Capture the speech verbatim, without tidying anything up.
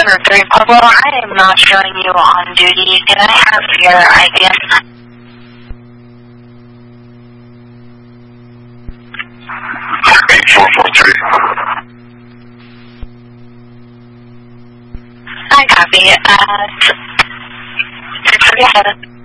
River three, Pablo, I am not showing you on duty. Can I have your I D? eight four four three. I copy. Uh, six three seven.